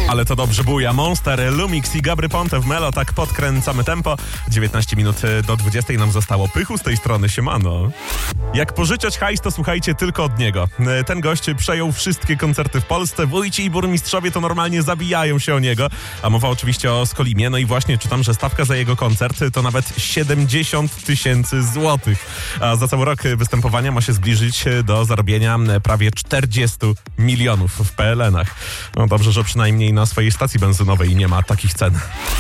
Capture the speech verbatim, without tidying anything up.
Ale to dobrze buja. Monster, Lumix i Gabry Ponte w Melo. Tak podkręcamy tempo. dziewiętnaście minut do dwudziestej nam zostało. Pychu z tej strony, siemano. Jak pożyczać hajs, to słuchajcie tylko od niego. Ten gość przejął wszystkie koncerty w Polsce. Wójci i burmistrzowie to normalnie zabijają się o niego. A mowa oczywiście o Skolimie. No i właśnie czytam, że stawka za jego koncert to nawet siedemdziesiąt tysięcy złotych. A za cały rok występowania ma się zbliżyć do zarobienia prawie czterdzieści milionów w P L N ach. No dobrze, że przynajmniej na swojej stacji benzynowej nie ma takich cen.